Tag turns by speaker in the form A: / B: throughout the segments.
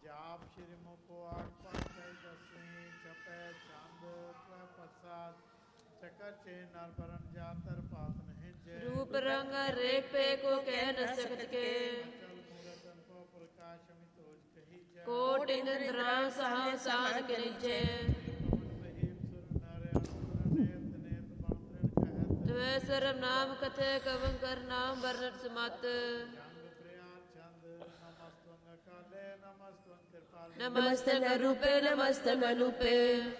A: जाप श्री मुखो आठ पातशाही दसवीं छपे चांद त्वै प्रसाद चकर चे नर बरन जातर पात नहीं जे
B: रूप रंग रेख पे को कह न सकत के
A: चल मूरत अनको प्रकाश मितोज कही जय
B: कोट इंद्र सहा सान के नीचे
A: पवन महीम सुर नर असुर नेत नेत बण तृण कहत
B: त्वै सर्व नाम कथे कवन कर नाम वर्णन सुमत
A: जंग प्रिया छंद नमस्तवंग काले नमस्तवंग कृपाले
B: नमस्तन रूपे नमस्तन अनूपे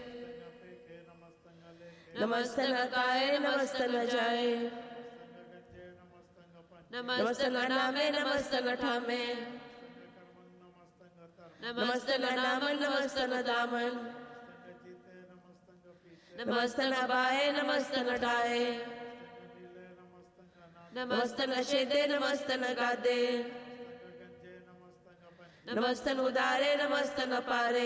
A: नमस्तंग लेके
B: नमस्तन काय नमस्तन जाय
A: नमस्तंग गज्जे नमस्तंग पंच
B: नमस्तन नामे नमस्तन ठामे
A: कर्मं नमस्तंग कर्म
B: नमस्तन नामन नमस्तन दामन
A: नमस्तंग जीते नमस्तंग पीते
B: नमस्तन अबाय नमस्तन डाय
A: नमस्तंग नीले नमस्तंग नाद
B: नमस्तन शेदे नमस्तन गादे
A: नमस्तंग गंजे नमस्तंग पंच
B: नमस्तन उदारे नमस्तन अपारे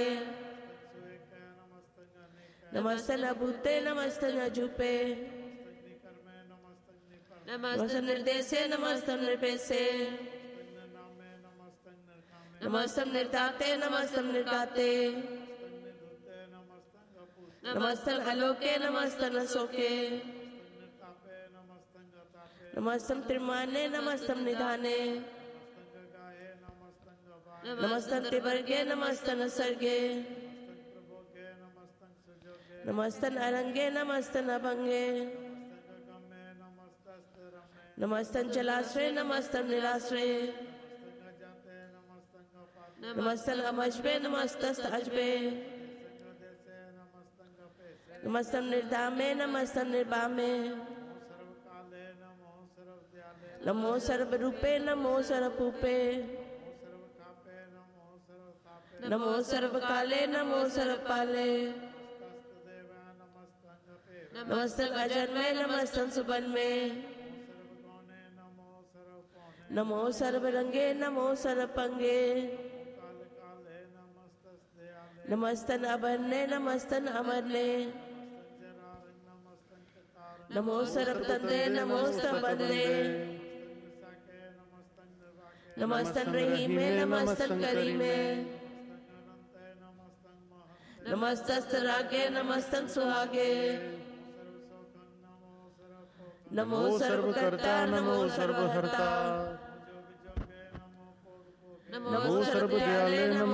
A: सुएक नमस्तंग अनेक
B: नमस्तन भूते नमस्तन अजूपे
A: नमस्तंग निकर्मे नमस्तंग निपर
B: नमस्तन निर्देशे नमस्तन निर्पेशे
A: नमस्तंग नामे नमस्तंग नरकामे
B: नमस्तन निर्ताते नमस्तन निर्गाते
A: नमस्तंग निधुते नमस्तंग अपूते
B: नमस्तन अलोके नमस्तन अशोके
A: नमस्तंग तापे नमस्तंग तापे
B: नमस्तन त्रिमाने नमस्तन निधाने
A: नमस्तंग गाये नमस्तंग बाय
B: नमस्तन त्रिवर्गे नमस्तन सर्गे
A: नमस्तंग प्रभोगे नमस्तंग सुजोगे
B: नमस्तन अरंगे नमस्तन अभंगे
A: नमस्तंग गमे नमस्तस्त रमे
B: नमस्तन जलाश्रय नमस्तन निराश्रय
A: नमस्तंग जाते नमस्तंग पाते
B: नमस्तन अमजबे नमस्तस्त अजबे
A: नमस्तंग देसे नमस्तंग पेसे
B: नमस्तन निर्धामे नमस्तन निर्बामे
A: नमो सर्वकाले नमो सर्वदयाले
B: नमो सर्वरूपे नमो सर्वपूपे
A: नमो सर्वखापे नमो सर्वतापे
B: नमो सर्वकाले नमो सर्वपाले
A: नमस्तस्तदेव नमस्तंग पे
B: नमस्तन अजन्मय नमस्तन सुबन्मे
A: नमो सर्वगौणे नमो सर्वपौने
B: नमो सर्वरंगे नमो सर्वपंगे
A: काल काले नमस्तस्दयाले
B: नमस्तन अभन्ने नमस्तन अमरने
A: नमस्तंग जरारंग नमस्तंग कतारंग
B: नमो सर्वतंत्रे नमो संबंधे
A: नमस्तंग साके नमस्तंग निर्वाके
B: नमस्तन रहीमे नमस्तन करीमे
A: नमस्तंग अनंते नमस्तंग महंते
B: नमस्तस्त रागे नमस्तन सुहागे
A: सर्वसौखं नमो सर्वभोग
B: नमो सर्वकर्ता नमो सर्वहर्ता
A: जोग जोगे नमो भोग भोगे
B: नमो सर्वदयाले नमो